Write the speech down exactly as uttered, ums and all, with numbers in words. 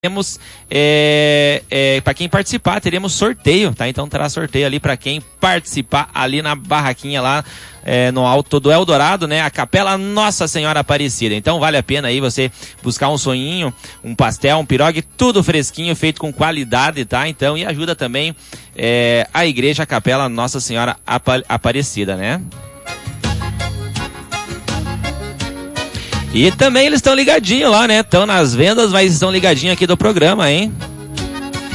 Temos, é, é, para quem participar, teremos sorteio, tá? Então terá sorteio ali para quem participar ali na barraquinha lá, é, no alto do Eldorado, né? A Capela Nossa Senhora Aparecida. Então vale a pena aí você buscar um sonhinho, um pastel, um pirogue, tudo fresquinho, feito com qualidade, tá? Então, e ajuda também é, a igreja, a Capela Nossa Senhora Apa- Aparecida, né? E também eles estão ligadinhos lá, né? Estão nas vendas, mas estão ligadinhos aqui do programa, hein?